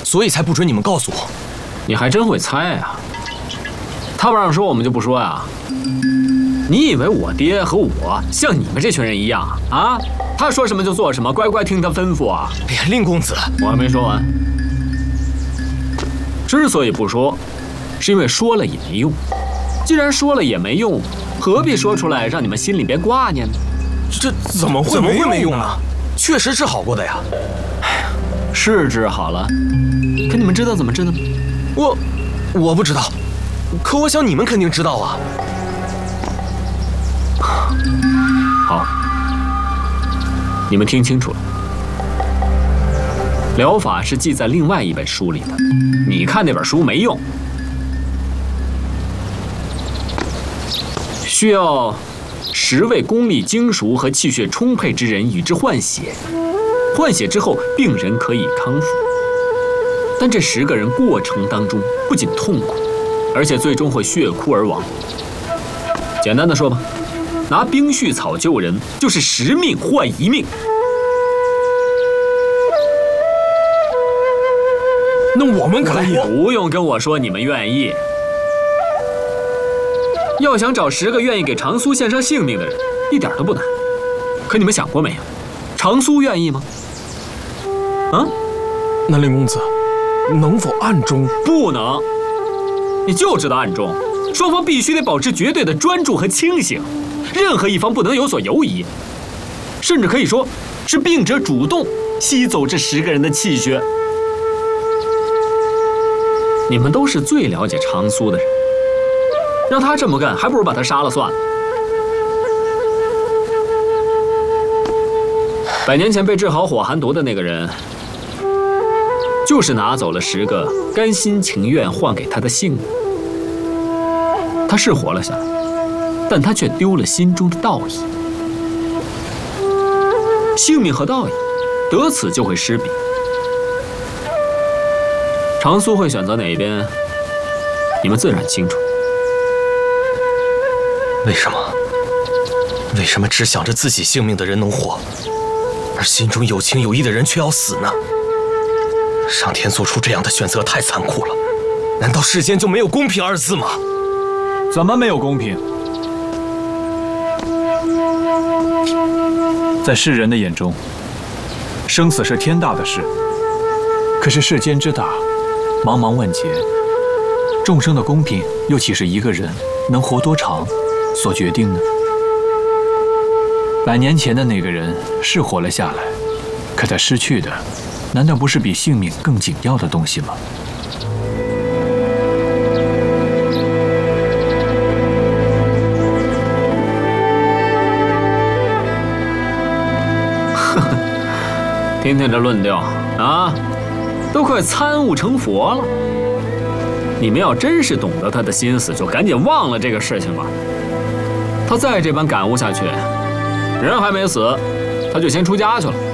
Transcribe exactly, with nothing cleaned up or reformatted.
所以才不准你们告诉我。 你还真会猜啊！他不让说，我们就不说呀。你以为我爹和我像你们这群人一样啊？他说什么就做什么，乖乖听他吩咐啊！ 哎呀，令公子， 我还没说完。之所以不说，是因为说了也没用。既然说了也没用，何必说出来让你们心里边挂念呢？ 这怎么会怎么会没用呢？确实治好过的呀。 是治好了，可你们知道怎么治的吗？ 我我不知道，可我想你们肯定知道啊。 好，你们听清楚了，疗法是记在另外一本书里的，你看那本书没用。需要十位功力精熟和气血充沛之人与之换血，换血之后，病人可以康复。但这十个人过程当中不仅痛苦，而且最终会血枯而亡。简单的说吧，拿冰絮草救人，就是十命换一命。 那我们可以不用跟我说你们愿意。要想找十个愿意给长苏献上性命的人，一点都不难。可你们想过没有，长苏愿意吗？啊？ 那令公子，能否暗中？ 不能。你就知道暗中，双方必须得保持绝对的专注和清醒，任何一方不能有所犹疑，甚至可以说是病者主动吸走这十个人的气血。你们都是最了解长苏的人。让他这么干，还不如把他杀了算了。百年前被治好火寒毒的那个人，就是拿走了十个甘心情愿换给他的性命。他是活了下来，但他却丢了心中的道义。性命和道义，得此就会失彼。长苏会选择哪一边，你们自然清楚。 为什么？为什么只想着自己性命的人能活，而心中有情有义的人却要死呢？上天做出这样的选择太残酷了，难道世间就没有公平二字吗？ 怎么没有公平？在世人的眼中，生死是天大的事，可是世间之大，茫茫万劫，众生的公平又岂是一个人能活多长所决定呢？百年前的那个人是活了下来，可他失去的，难道不是比性命更紧要的东西吗？ 呵呵，听听这论调啊，都快参悟成佛了。你们要真是懂得他的心思，就赶紧忘了这个事情吧。他再这般感悟下去，人还没死，他就先出家去了。